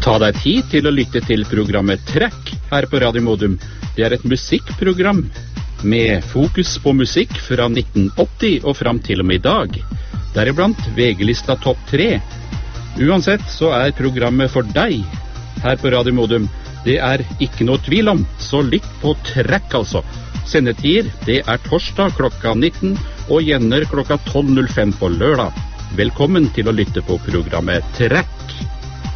Ta deg tid til å lytte til programmet Trekk her på Radio Modum. Det er et musikkprogram med fokus på musikk fra 1980 og fram til og med i dag. Deriblant VG-lista Topp 3. Uansett så er programmet for deg her på Radio Modum. Det er ikke noe tvil om, så lytt på Trekk altså. Sendetider, det er torsdag klokka 19 og Gjenner klokka 12.05 på lørdag. Velkommen til å lytte på programmet Trekk.